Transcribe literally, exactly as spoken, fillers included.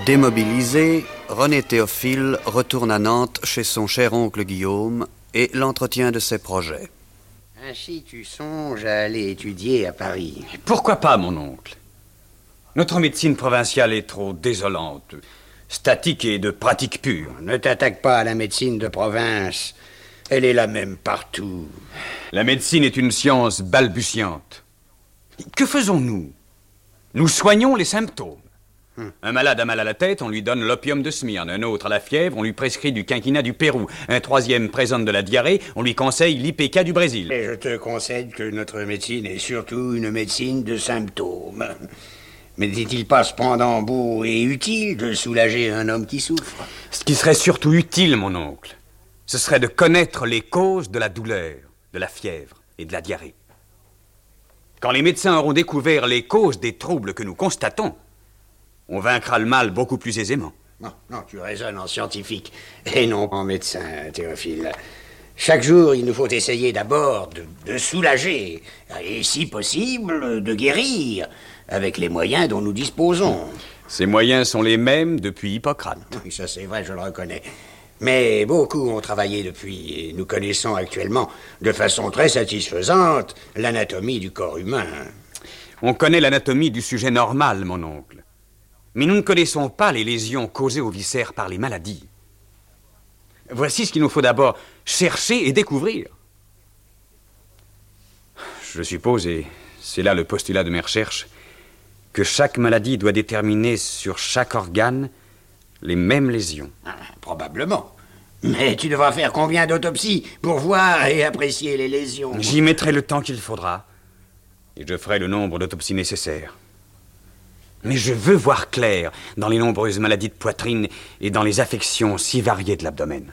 Démobilisé, René Théophile retourne à Nantes chez son cher oncle Guillaume et l'entretien de ses projets. Ainsi tu songes à aller étudier à Paris. Pourquoi pas, mon oncle? Notre médecine provinciale est trop désolante, statique et de pratique pure. Ne t'attaque pas à la médecine de province. Elle est la même partout. La médecine est une science balbutiante. Que faisons-nous? Nous soignons les symptômes. Hum. Un malade a mal à la tête, on lui donne l'opium de Smyrne. Un autre a la fièvre, on lui prescrit du quinquina du Pérou. Un troisième présente de la diarrhée, on lui conseille l'I P K du Brésil. Et je te concède que notre médecine est surtout une médecine de symptômes. Mais n'est-il pas cependant beau et utile de soulager un homme qui souffre? Ce qui serait surtout utile, mon oncle, ce serait de connaître les causes de la douleur, de la fièvre et de la diarrhée. Quand les médecins auront découvert les causes des troubles que nous constatons, on vaincra le mal beaucoup plus aisément. Non, non, tu raisonnes en scientifique et non en médecin, Théophile. Chaque jour, il nous faut essayer d'abord de, de soulager et, si possible, de guérir avec les moyens dont nous disposons. Ces moyens sont les mêmes depuis Hippocrate. Oui, ça c'est vrai, je le reconnais. Mais beaucoup ont travaillé depuis et nous connaissons actuellement de façon très satisfaisante l'anatomie du corps humain. On connaît l'anatomie du sujet normal, mon oncle. Mais nous ne connaissons pas les lésions causées aux viscères par les maladies. Voici ce qu'il nous faut d'abord chercher et découvrir. Je suppose, et c'est là le postulat de mes recherches, que chaque maladie doit déterminer sur chaque organe les mêmes lésions. Ah, probablement. Mais tu devras faire combien d'autopsies pour voir et apprécier les lésions? J'y mettrai le temps qu'il faudra, et je ferai le nombre d'autopsies nécessaires. Mais je veux voir clair dans les nombreuses maladies de poitrine et dans les affections si variées de l'abdomen.